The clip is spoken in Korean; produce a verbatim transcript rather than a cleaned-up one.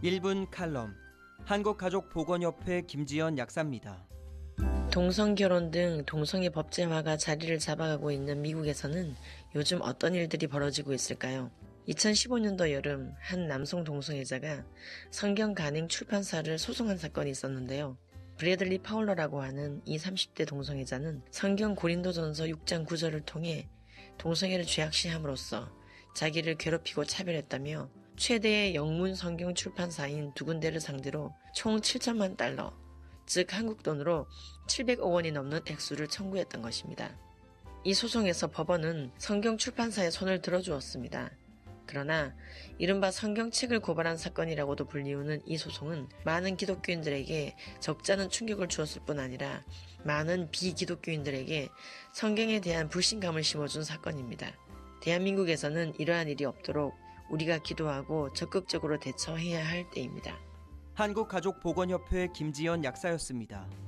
일 분 칼럼, 한국가족보건협회 김지연 약사입니다. 동성결혼 등 동성애 법제화가 자리를 잡아가고 있는 미국에서는 요즘 어떤 일들이 벌어지고 있을까요? 이천십오 년도 여름 한 남성 동성애자가 성경 간행 출판사를 소송한 사건이 있었는데요. 브래들리 파울러라고 하는 이 삼십 대 동성애자는 성경 고린도전서 육 장 구 절을 통해 동성애를 죄악시함으로써 자기를 괴롭히고 차별했다며 최대의 영문 성경 출판사인 두 군데를 상대로 총 칠천만 달러, 즉 한국 돈으로 칠백억 원이 넘는 액수를 청구했던 것입니다. 이 소송에서 법원은 성경 출판사의 손을 들어주었습니다. 그러나 이른바 성경책을 고발한 사건이라고도 불리우는 이 소송은 많은 기독교인들에게 적잖은 충격을 주었을 뿐 아니라 많은 비기독교인들에게 성경에 대한 불신감을 심어준 사건입니다. 대한민국에서는 이러한 일이 없도록 우리가 기도하고 적극적으로 대처해야 할 때입니다. 한국가족보건협회 김지연 약사였습니다.